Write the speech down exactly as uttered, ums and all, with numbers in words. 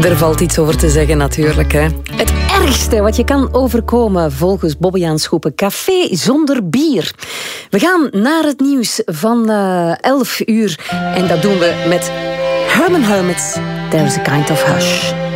Er valt iets over te zeggen natuurlijk. Hè. Het ergste wat je kan overkomen volgens Bobbejaan Schoepen. Café zonder bier. We gaan naar het nieuws van uh, elf uur. En dat doen we met Herman Hermits. There's a kind of hush.